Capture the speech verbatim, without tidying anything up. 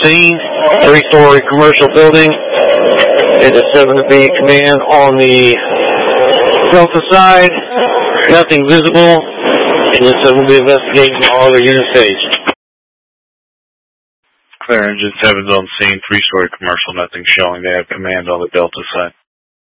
scene, three-story commercial building. It's a seven to B command on the Delta side. Nothing visible. And the seven will be investigating all other unit stage. Clear engine seven's on scene, three-story commercial, nothing showing. They have command on the Delta side.